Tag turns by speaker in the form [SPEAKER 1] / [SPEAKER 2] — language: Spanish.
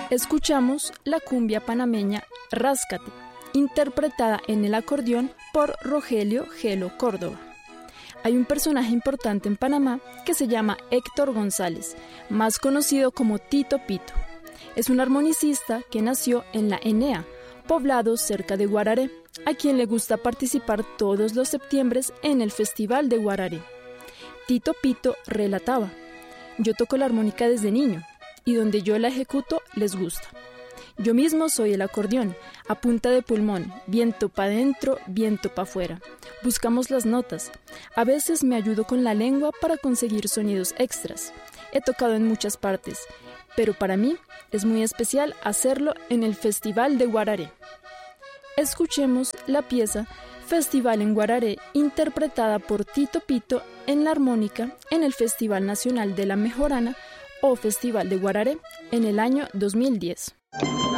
[SPEAKER 1] Escuchamos la cumbia panameña Ráscate, interpretada en el acordeón por Rogelio Gelo Córdoba. Hay un personaje importante en Panamá que se llama Héctor González, más conocido como Tito Pito. Es un armonicista que nació en la Enea, poblado cerca de Guararé, a quien le gusta participar todos los septiembres en el Festival de Guararé. Tito Pito relataba: yo toco la armónica desde niño, y donde yo la ejecuto les gusta. Yo mismo soy el acordeón, a punta de pulmón, viento pa' dentro, viento pa' afuera. Buscamos las notas. A veces me ayudo con la lengua para conseguir sonidos extras. He tocado en muchas partes, pero para mí es muy especial hacerlo en el Festival de Guararé. Escuchemos la pieza Festival en Guararé, interpretada por Tito Pito en la armónica en el Festival Nacional de la Mejorana o Festival de Guararé en el año 2010.